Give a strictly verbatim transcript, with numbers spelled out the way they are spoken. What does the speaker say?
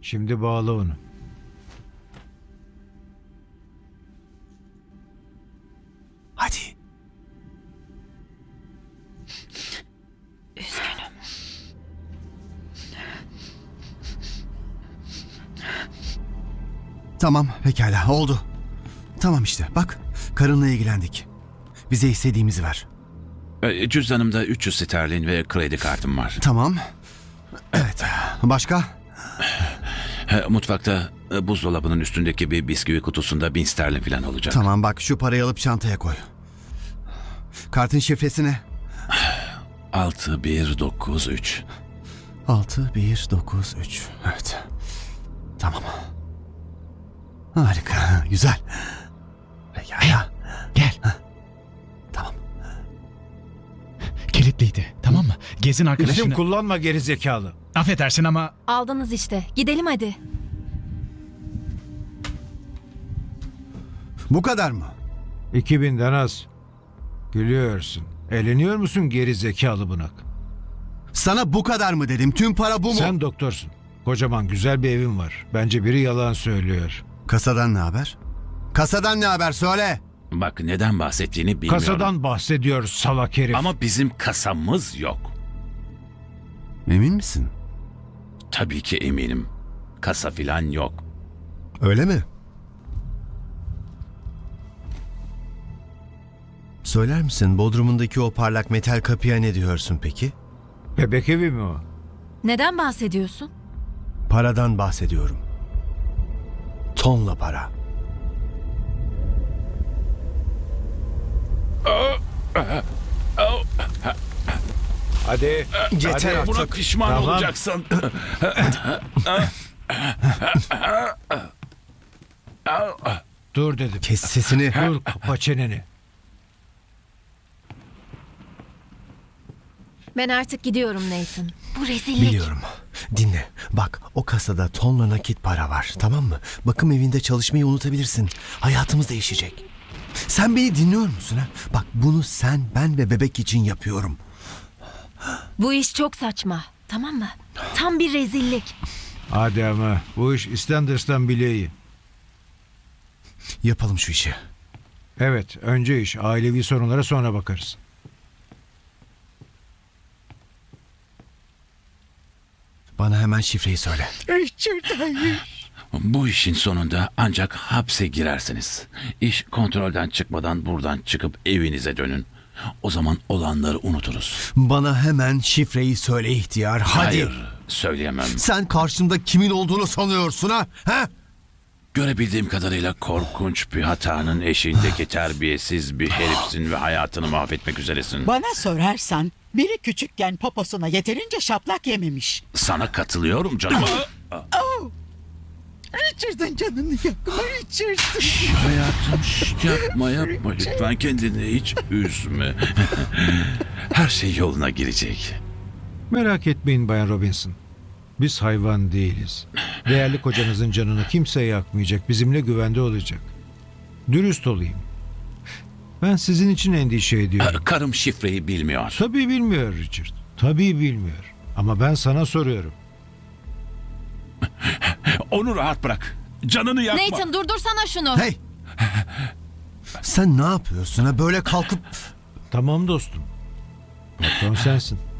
Şimdi bağla onu. Hadi. Üzgünüm. Tamam, pekala, oldu. Tamam işte, bak, karınla ilgilendik. Bize istediğimizi ver. E, Cüzdanımda üç yüz sterlin ve kredi kartım var. Tamam. Evet, başka? E, Mutfakta e, buzdolabının üstündeki bir bisküvi kutusunda bin sterlin falan olacak. Tamam, bak, şu parayı alıp çantaya koy. Kartın şifresi ne? altı bir dokuz üç. altı bir dokuz üç. Evet. Tamam. Harika, güzel. Pekala. Gel. Tamam. Kilitliydi. Tamam mı? Gez'in İsim arkadaşını... kullanma geri zekalı. Affedersin ama Aldınız işte. Gidelim hadi. Bu kadar mı? iki binden az. Gülüyorsun. Eğleniyor musun geri zekalı bunak? Sana bu kadar mı dedim? Tüm para bu mu? Sen doktorsun. Kocaman güzel bir evin var. Bence biri yalan söylüyor. Kasadan ne haber? Kasadan ne haber söyle. Bak neden bahsettiğini bilmiyorum. Kasadan bahsediyoruz salak herif. Ama bizim kasamız yok. Emin misin? Tabii ki eminim. Kasa filan yok. Öyle mi? Söyler misin Bodrum'undaki o parlak metal kapıya ne diyorsun peki? Bebek evi mi o? Neden bahsediyorsun? Paradan bahsediyorum. Tonla para. Hadi. Yeter hadi. Buna artık. pişman Tamam. olacaksın. Dur dedim. Kes sesini. Dur kapa çeneni. Ben artık gidiyorum Nathan. Bu rezillik. Biliyorum. Dinle. Bak, o kasada tonla nakit para var. Tamam mı? Bakım evinde çalışmayı unutabilirsin. Hayatımız değişecek. Sen beni dinliyor musun ha? Bak, bunu sen, ben ve bebek için yapıyorum. Bu iş çok saçma. Tamam mı? Tam bir rezillik. Hadi ama bu iş İslanders'tan bile iyi. Yapalım şu işi. Evet, önce iş. Ailevi sorunlara sonra bakarız. Bana hemen şifreyi söyle. Bu işin sonunda ancak hapse girersiniz. İş kontrolden çıkmadan buradan çıkıp evinize dönün. O zaman olanları unuturuz. Bana hemen şifreyi söyle ihtiyar. Hadi. Hayır, söyleyemem. Sen karşımda kimin olduğunu sanıyorsun ha? Ha? Görebildiğim kadarıyla korkunç bir hatanın eşiğindeki terbiyesiz bir herifsin ve hayatını mahvetmek üzeresin. Bana sorarsan biri küçükken poposuna yeterince şaplak yememiş. Sana katılıyorum canım. Richard'ın canını yakma Richard. Hayatım şş, yapma yapma lütfen kendini hiç üzme. Her şey yoluna girecek. Merak etmeyin Bayan Robinson. Biz hayvan değiliz. Değerli kocanızın canını kimse yakmayacak. Bizimle güvende olacak. Dürüst olayım. Ben sizin için endişe ediyorum. Karım şifreyi bilmiyor. Tabii bilmiyor Richard. Tabii bilmiyor. Ama ben sana soruyorum. Onu rahat bırak. Canını yakma. Nathan durdursana şunu. Hey! Sen ne yapıyorsun ha? Böyle kalkıp... Tamam dostum. Patron sensin.